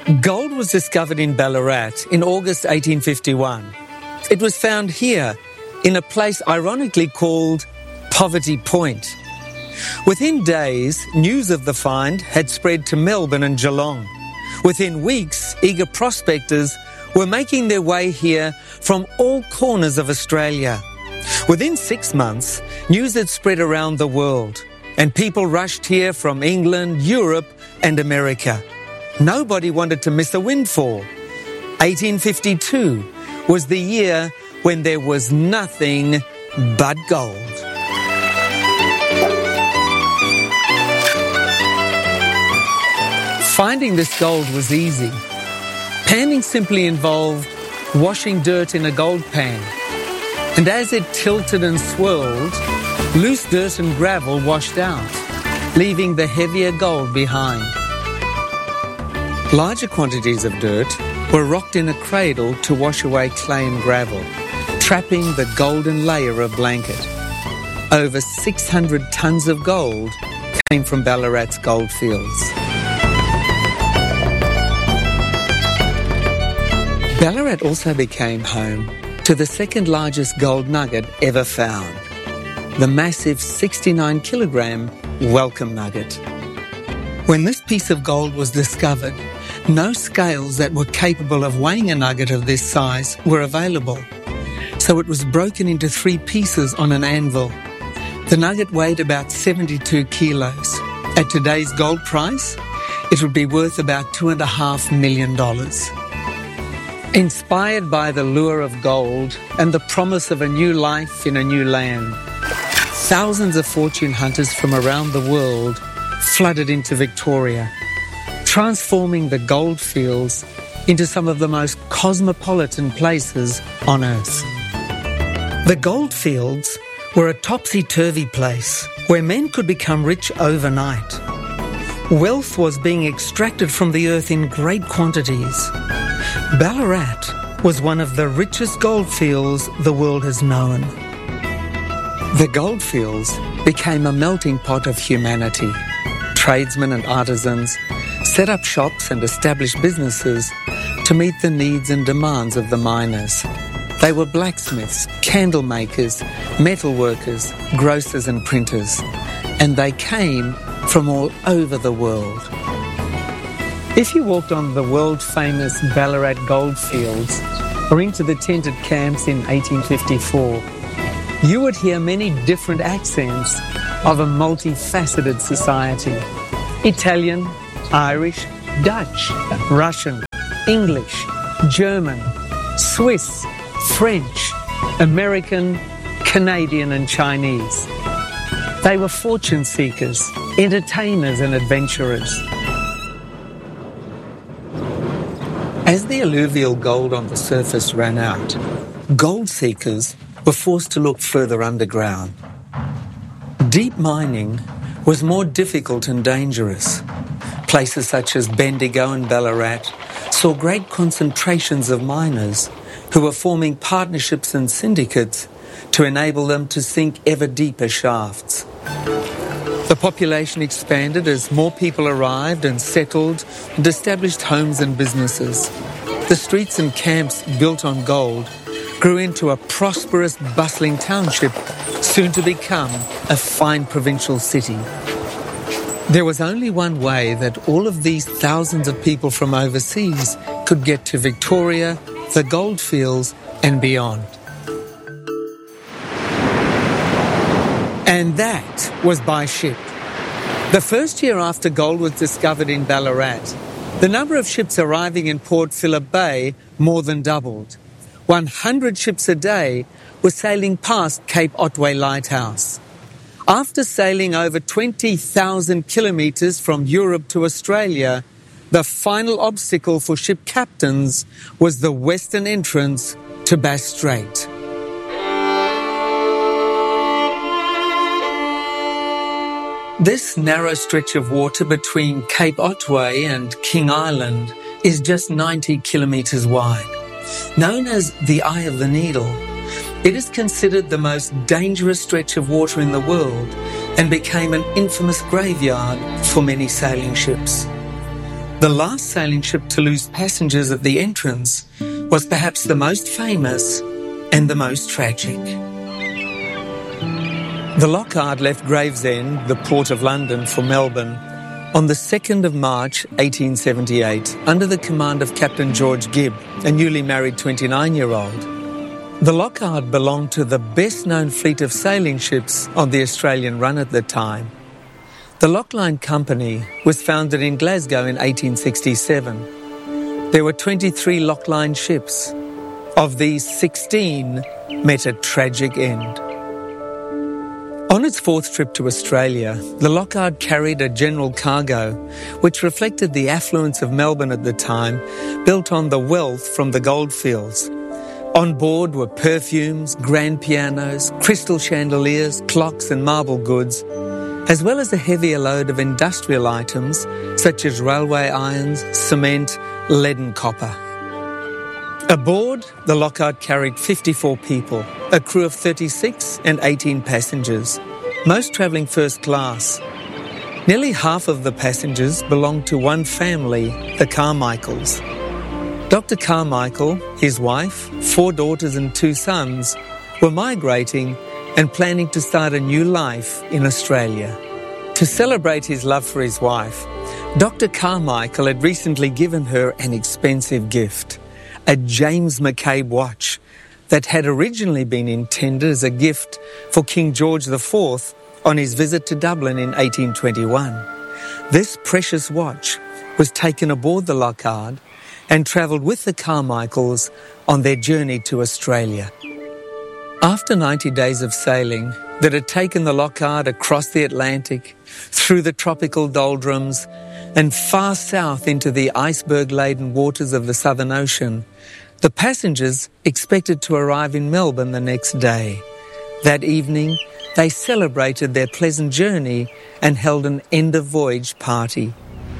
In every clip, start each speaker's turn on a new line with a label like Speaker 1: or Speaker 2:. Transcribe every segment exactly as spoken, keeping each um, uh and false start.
Speaker 1: Gold was discovered in Ballarat in August eighteen fifty-one. It was found here, in a place ironically called Poverty Point. Within days, news of the find had spread to Melbourne and Geelong. Within weeks, eager prospectors were making their way here from all corners of Australia. Within six months, news had spread around the world, and people rushed here from England, Europe, and America. Nobody wanted to miss a windfall. eighteen fifty-two was the year when there was nothing but gold. Finding this gold was easy. Panning simply involved washing dirt in a gold pan. And as it tilted and swirled, loose dirt and gravel washed out, leaving the heavier gold behind. Larger quantities of dirt were rocked in a cradle to wash away clay and gravel, trapping the golden layer of blanket. Over six hundred tonnes of gold came from Ballarat's goldfields. Ballarat also became home to the second largest gold nugget ever found, the massive sixty-nine kilogram Welcome Nugget. When this piece of gold was discovered, no scales that were capable of weighing a nugget of this size were available, so it was broken into three pieces on an anvil. The nugget weighed about seventy-two kilos. At today's gold price, it would be worth about two and a half million dollars. Inspired by the lure of gold and the promise of a new life in a new land, thousands of fortune hunters from around the world flooded into Victoria, transforming the goldfields into some of the most cosmopolitan places on earth. The goldfields were a topsy-turvy place where men could become rich overnight. Wealth was being extracted from the earth in great quantities. Ballarat was one of the richest goldfields the world has known. The goldfields became a melting pot of humanity. Tradesmen and artisans set up shops and established businesses to meet the needs and demands of the miners. They were blacksmiths, candle makers, metal workers, grocers and printers, and they came from all over the world. If you walked on the world-famous Ballarat goldfields or into the tented camps in eighteen fifty-four, you would hear many different accents of a multifaceted society. Italian, Irish, Dutch, Russian, English, German, Swiss, French, American, Canadian and Chinese. They were fortune seekers, entertainers and adventurers. As the alluvial gold on the surface ran out, gold seekers were forced to look further underground. Deep mining was more difficult and dangerous. Places such as Bendigo and Ballarat saw great concentrations of miners who were forming partnerships and syndicates to enable them to sink ever deeper shafts. The population expanded as more people arrived and settled and established homes and businesses. The streets and camps built on gold grew into a prosperous, bustling township, soon to become a fine provincial city. There was only one way that all of these thousands of people from overseas could get to Victoria, the goldfields and beyond. And that was by ship. The first year after gold was discovered in Ballarat, the number of ships arriving in Port Phillip Bay more than doubled. one hundred ships a day were sailing past Cape Otway Lighthouse. After sailing over twenty thousand kilometres from Europe to Australia, the final obstacle for ship captains was the western entrance to Bass Strait. This narrow stretch of water between Cape Otway and King Island is just ninety kilometres wide. Known as the Eye of the Needle, it is considered the most dangerous stretch of water in the world and became an infamous graveyard for many sailing ships. The last sailing ship to lose passengers at the entrance was perhaps the most famous and the most tragic. The Lockhart left Gravesend, the port of London, for Melbourne on the second of March eighteen seventy-eight under the command of Captain George Gibb, a newly married twenty-nine-year-old. The Lockhart belonged to the best-known fleet of sailing ships on the Australian run at the time. The Lockline Company was founded in Glasgow in eighteen sixty-seven. There were twenty-three Lockline ships. Of these, sixteen met a tragic end. On its fourth trip to Australia, the Lockhart carried a general cargo which reflected the affluence of Melbourne at the time, built on the wealth from the goldfields. On board were perfumes, grand pianos, crystal chandeliers, clocks and marble goods, as well as a heavier load of industrial items such as railway irons, cement, lead and copper. Aboard, the Lockhart carried fifty-four people, a crew of thirty-six and eighteen passengers, most travelling first class. Nearly half of the passengers belonged to one family, the Carmichaels. Doctor Carmichael, his wife, four daughters and two sons were migrating and planning to start a new life in Australia. To celebrate his love for his wife, Doctor Carmichael had recently given her an expensive gift, a James McCabe watch that had originally been intended as a gift for King George the Fourth on his visit to Dublin in eighteen twenty-one. This precious watch was taken aboard the Lockhart and travelled with the Carmichaels on their journey to Australia. After ninety days of sailing that had taken the Lockhart across the Atlantic, through the tropical doldrums, and far south into the iceberg-laden waters of the Southern Ocean, the passengers expected to arrive in Melbourne the next day. That evening, they celebrated their pleasant journey and held an end-of-voyage party.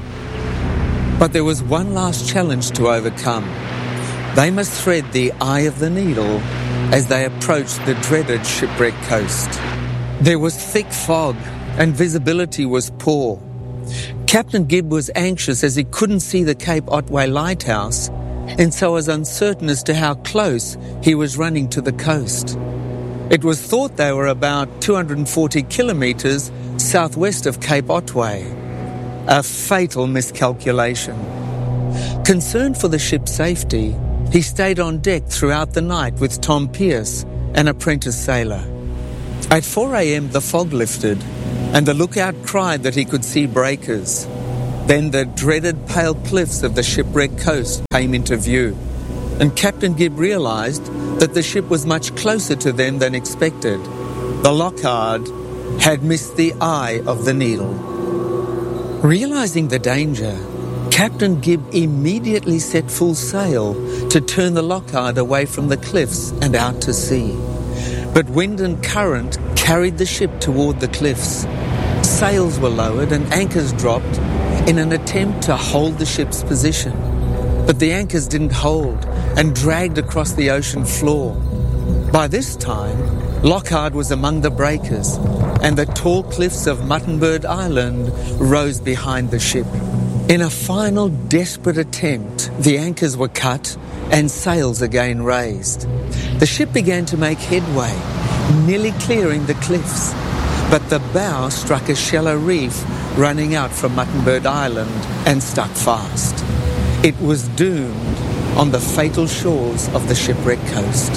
Speaker 1: But there was one last challenge to overcome. They must thread the eye of the needle as they approached the dreaded shipwreck coast. There was thick fog and visibility was poor. Captain Gibb was anxious as he couldn't see the Cape Otway lighthouse and so was uncertain as to how close he was running to the coast. It was thought they were about two hundred forty kilometres southwest of Cape Otway. A fatal miscalculation. Concerned for the ship's safety, he stayed on deck throughout the night with Tom Pearce, an apprentice sailor. At four a.m. the fog lifted and the lookout cried that he could see breakers. Then the dreaded pale cliffs of the shipwrecked coast came into view, and Captain Gibb realised that the ship was much closer to them than expected. The Lockhart had missed the eye of the needle. Realising the danger, Captain Gibb immediately set full sail to turn the Lockhart away from the cliffs and out to sea. But wind and current carried the ship toward the cliffs. Sails were lowered and anchors dropped in an attempt to hold the ship's position. But the anchors didn't hold and dragged across the ocean floor. By this time, Lockhart was among the breakers, and the tall cliffs of Muttonbird Island rose behind the ship. In a final desperate attempt, the anchors were cut and sails again raised. The ship began to make headway, nearly clearing the cliffs, but the bow struck a shallow reef running out from Muttonbird Island and stuck fast. It was doomed on the fatal shores of the shipwrecked coast.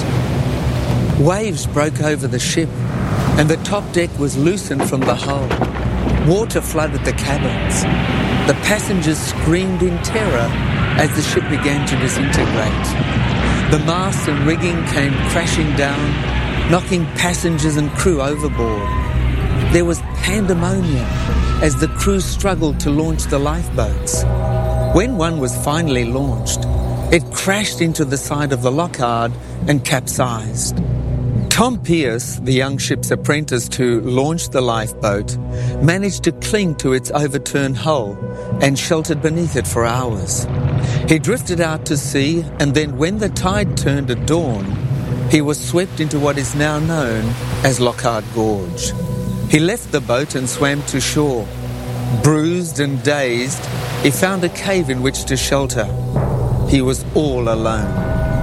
Speaker 1: Waves broke over the ship, and the top deck was loosened from the hull. Water flooded the cabins. The passengers screamed in terror as the ship began to disintegrate. The masts and rigging came crashing down, knocking passengers and crew overboard. There was pandemonium as the crew struggled to launch the lifeboats. When one was finally launched, it crashed into the side of the Lockhart and capsized. Tom Pearce, the young ship's apprentice to launch the lifeboat, managed to cling to its overturned hull and sheltered beneath it for hours. He drifted out to sea, and then when the tide turned at dawn, he was swept into what is now known as Lockhart Gorge. He left the boat and swam to shore. Bruised and dazed, he found a cave in which to shelter. He was all alone.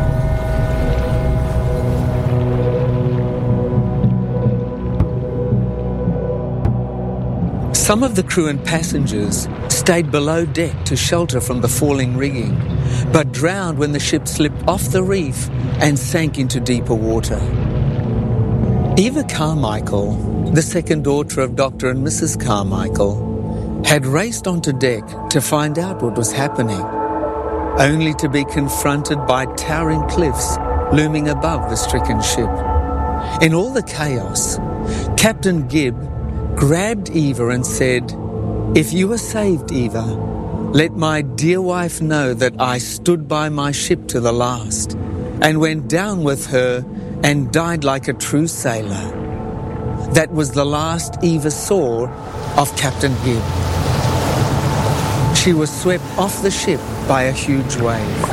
Speaker 1: Some of the crew and passengers stayed below deck to shelter from the falling rigging, but drowned when the ship slipped off the reef and sank into deeper water. Eva Carmichael, the second daughter of Doctor and Missus Carmichael, had raced onto deck to find out what was happening, only to be confronted by towering cliffs looming above the stricken ship. In all the chaos, Captain Gibb grabbed Eva and said, "If you are saved, Eva, let my dear wife know that I stood by my ship to the last and went down with her and died like a true sailor." That was the last Eva saw of Captain Gibb. She was swept off the ship by a huge wave.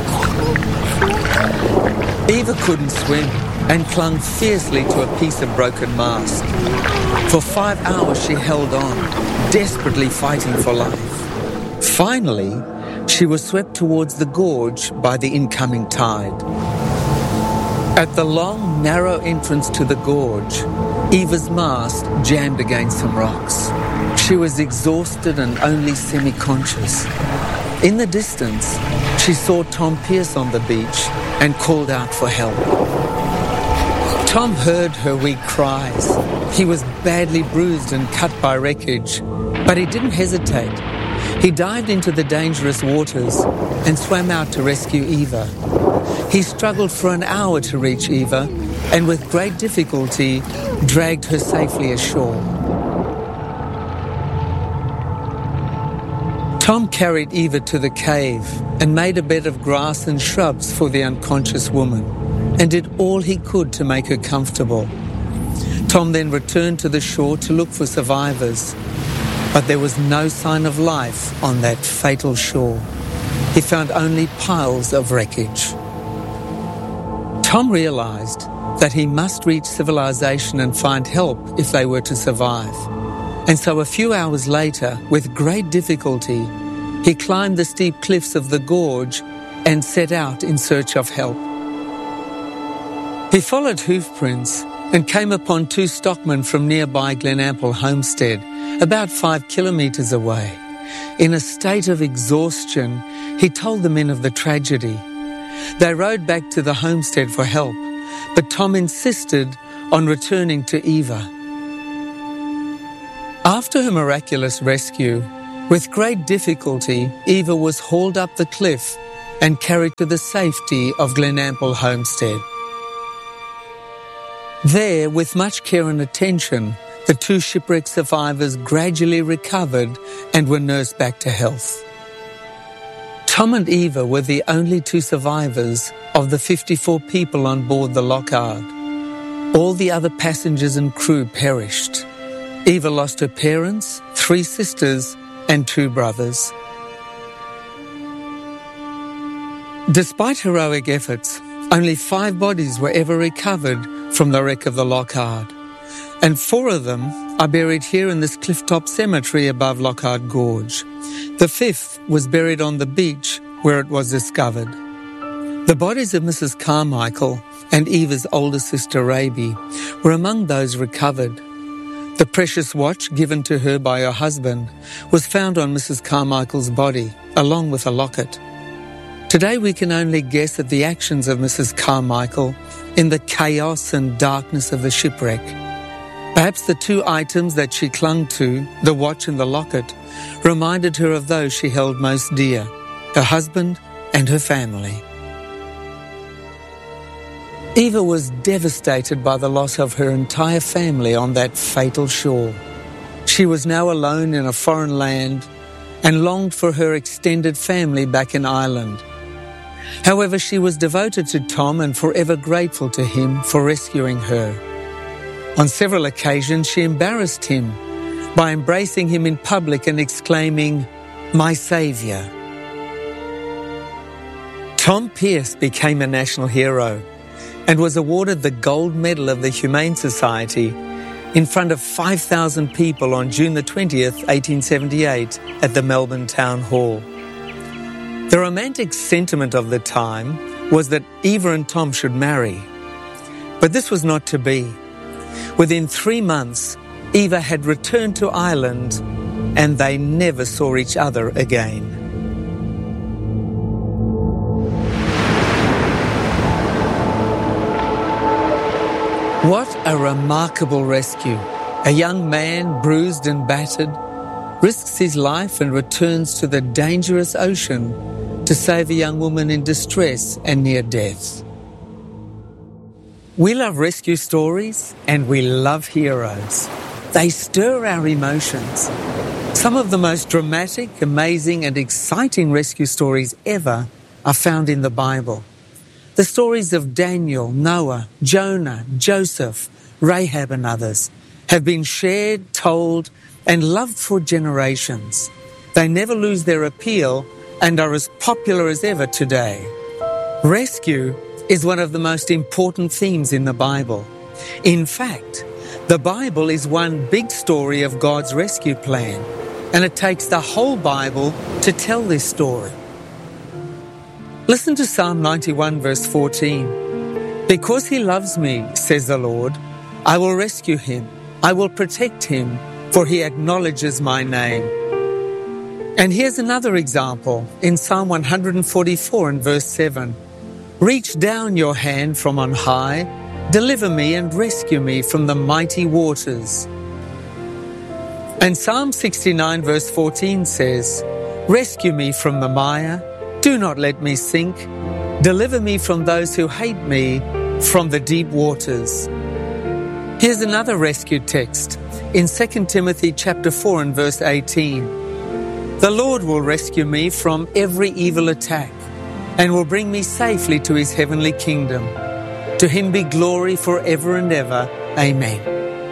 Speaker 1: Eva couldn't swim and clung fiercely to a piece of broken mast. For five hours she held on, desperately fighting for life. Finally, she was swept towards the gorge by the incoming tide. At the long, narrow entrance to the gorge, Eva's mast jammed against some rocks. She was exhausted and only semi-conscious. In the distance, she saw Tom Pearce on the beach and called out for help. Tom heard her weak cries. He was badly bruised and cut by wreckage, but he didn't hesitate. He dived into the dangerous waters and swam out to rescue Eva. He struggled for an hour to reach Eva and with great difficulty dragged her safely ashore. Tom carried Eva to the cave and made a bed of grass and shrubs for the unconscious woman and did all he could to make her comfortable. Tom then returned to the shore to look for survivors, but there was no sign of life on that fatal shore. He found only piles of wreckage. Tom realized that he must reach civilization and find help if they were to survive. And so a few hours later, with great difficulty, he climbed the steep cliffs of the gorge and set out in search of help. He followed hoofprints and came upon two stockmen from nearby Glenample Homestead, about five kilometres away. In a state of exhaustion, he told the men of the tragedy. They rode back to the homestead for help, but Tom insisted on returning to Eva. After her miraculous rescue, with great difficulty, Eva was hauled up the cliff and carried to the safety of Glenample Homestead. There, with much care and attention, the two shipwreck survivors gradually recovered and were nursed back to health. Tom and Eva were the only two survivors of the fifty-four people on board the Lockhart. All the other passengers and crew perished. Eva lost her parents, three sisters, and two brothers. Despite heroic efforts, only five bodies were ever recovered from the wreck of the Lockhart, and four of them are buried here in this clifftop cemetery above Lockhart Gorge. The fifth was buried on the beach where it was discovered. The bodies of Missus Carmichael and Eva's older sister Raby were among those recovered. The precious watch given to her by her husband was found on Missus Carmichael's body, along with a locket. Today we can only guess at the actions of Missus Carmichael in the chaos and darkness of the shipwreck. Perhaps the two items that she clung to, the watch and the locket, reminded her of those she held most dear, her husband and her family. Eva was devastated by the loss of her entire family on that fatal shore. She was now alone in a foreign land and longed for her extended family back in Ireland. However, she was devoted to Tom and forever grateful to him for rescuing her. On several occasions, she embarrassed him by embracing him in public and exclaiming, "My saviour." Tom Pearce became a national hero and was awarded the Gold Medal of the Humane Society in front of five thousand people on June the twentieth, eighteen seventy-eight at the Melbourne Town Hall. The romantic sentiment of the time was that Eva and Tom should marry. But this was not to be. Within three months, Eva had returned to Ireland and they never saw each other again. What a remarkable rescue. A young man, bruised and battered, risks his life and returns to the dangerous ocean to save a young woman in distress and near death. We love rescue stories and we love heroes. They stir our emotions. Some of the most dramatic, amazing and exciting rescue stories ever are found in the Bible. The stories of Daniel, Noah, Jonah, Joseph, Rahab and others have been shared, told and loved for generations. They never lose their appeal and are as popular as ever today. Rescue is one of the most important themes in the Bible. In fact, the Bible is one big story of God's rescue plan, and it takes the whole Bible to tell this story. Listen to Psalm ninety-one verse fourteen. Because he loves me, says the Lord, I will rescue him. I will protect him, for he acknowledges my name. And here's another example in Psalm one forty-four and verse seven. Reach down your hand from on high, deliver me and rescue me from the mighty waters. And Psalm sixty-nine verse fourteen says, rescue me from the mire, do not let me sink, deliver me from those who hate me, from the deep waters. Here's another rescue text in Second Timothy chapter four and verse eighteen. The Lord will rescue me from every evil attack and will bring me safely to his heavenly kingdom. To him be glory forever and ever. Amen.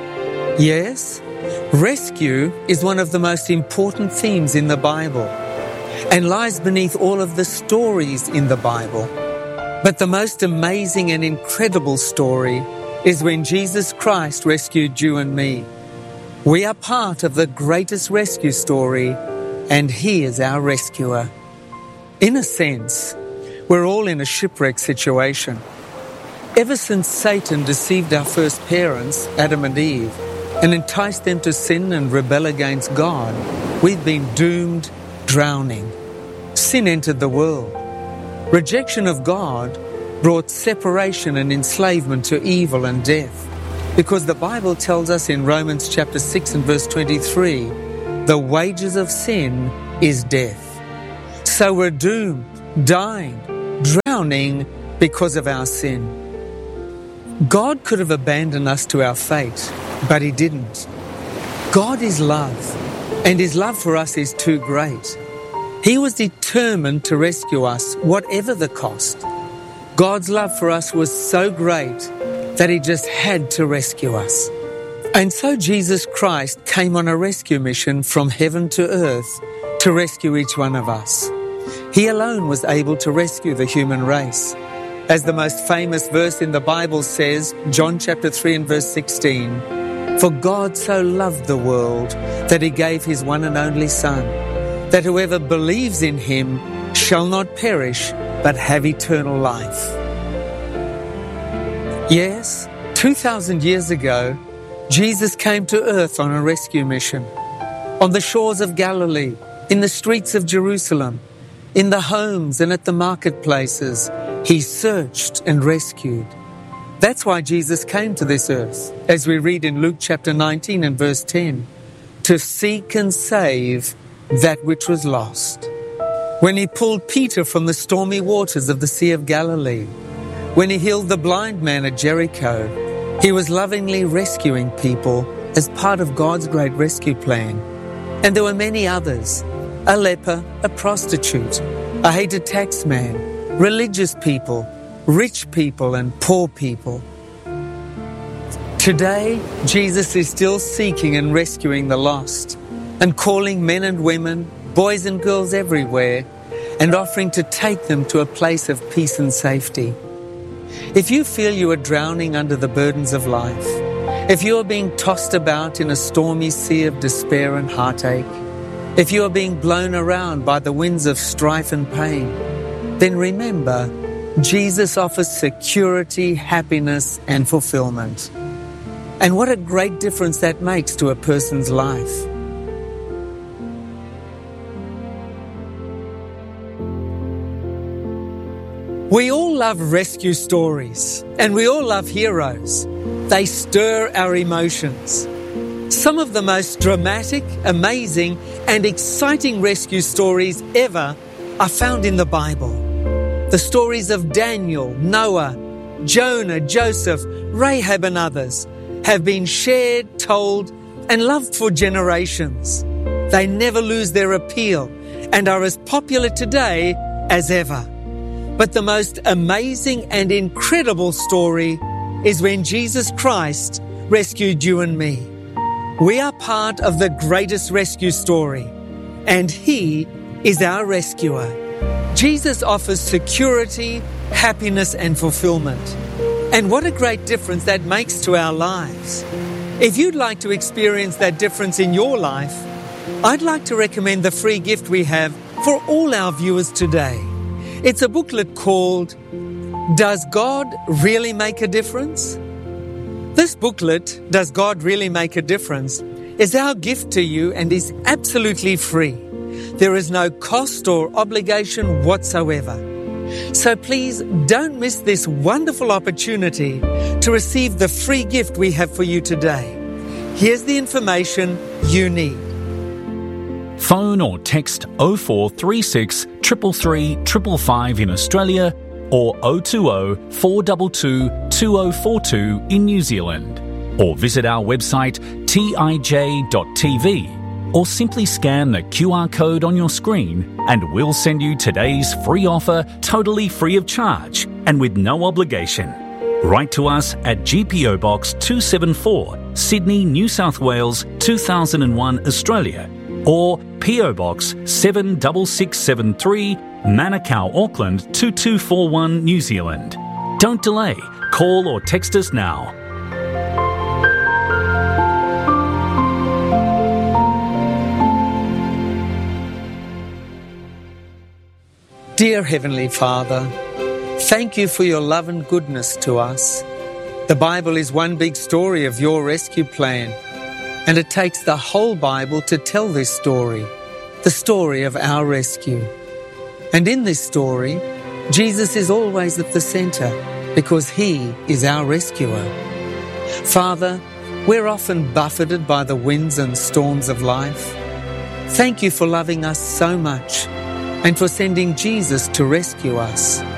Speaker 1: Yes, rescue is one of the most important themes in the Bible and lies beneath all of the stories in the Bible. But the most amazing and incredible story is when Jesus Christ rescued you and me. We are part of the greatest rescue story, and he is our rescuer. In a sense, we're all in a shipwreck situation. Ever since Satan deceived our first parents, Adam and Eve, and enticed them to sin and rebel against God, we've been doomed, drowning. Sin entered the world. Rejection of God brought separation and enslavement to evil and death. Because the Bible tells us in Romans chapter six and verse twenty-three, the wages of sin is death. So we're doomed, dying, drowning because of our sin. God could have abandoned us to our fate, but he didn't. God is love, and his love for us is too great. He was determined to rescue us, whatever the cost. God's love for us was so great that he just had to rescue us. And so Jesus Christ came on a rescue mission from heaven to earth to rescue each one of us. He alone was able to rescue the human race. As the most famous verse in the Bible says, John chapter three and verse sixteen, for God so loved the world that he gave his one and only Son, that whoever believes in him shall not perish, but have eternal life. Yes, two thousand years ago, Jesus came to earth on a rescue mission. On the shores of Galilee, in the streets of Jerusalem, in the homes and at the marketplaces, he searched and rescued. That's why Jesus came to this earth, as we read in Luke chapter nineteen and verse ten, to seek and save that which was lost. When he pulled Peter from the stormy waters of the Sea of Galilee, when he healed the blind man at Jericho, he was lovingly rescuing people as part of God's great rescue plan. And there were many others, a leper, a prostitute, a hated tax man, religious people, rich people and poor people. Today, Jesus is still seeking and rescuing the lost and calling men and women, boys and girls everywhere, and offering to take them to a place of peace and safety. If you feel you are drowning under the burdens of life, If you are being tossed about in a stormy sea of despair and heartache, if you are being blown around by the winds of strife and pain, then remember, Jesus offers security, happiness, and fulfillment. And what a great difference that makes to a person's life. We all love rescue stories, and we all love heroes. They stir our emotions. Some of the most dramatic, amazing, and exciting rescue stories ever are found in the Bible. The stories of Daniel, Noah, Jonah, Joseph, Rahab, and others have been shared, told, and loved for generations. They never lose their appeal and are as popular today as ever. But the most amazing and incredible story is when Jesus Christ rescued you and me. We are part of the greatest rescue story, and He is our rescuer. Jesus offers security, happiness, and fulfillment. And what a great difference that makes to our lives. If you'd like to experience that difference in your life, I'd like to recommend the free gift we have for all our viewers today. It's a booklet called Does God Really Make a Difference? This booklet, Does God Really Make a Difference, is our gift to you and is absolutely free. There is no cost or obligation whatsoever. So please don't miss this wonderful opportunity to receive the free gift we have for you today. Here's the information you need.
Speaker 2: Phone or text oh four three six, three three three five five in Australia or oh two oh, four two two, two oh four two in New Zealand. Or visit our website t i j dot t v or simply scan the Q R code on your screen and we'll send you today's free offer totally free of charge and with no obligation. Write to us at G P O Box two seven four, Sydney, New South Wales, two thousand one, Australia, or P O Box seven six six seven three, Manukau, Auckland two two four one, New Zealand. Don't delay. Call or text us now.
Speaker 1: Dear Heavenly Father, thank you for your love and goodness to us. The Bible is one big story of your rescue plan, and it takes the whole Bible to tell this story, the story of our rescue. And in this story, Jesus is always at the center because He is our rescuer. Father, we're often buffeted by the winds and storms of life. Thank you for loving us so much and for sending Jesus to rescue us.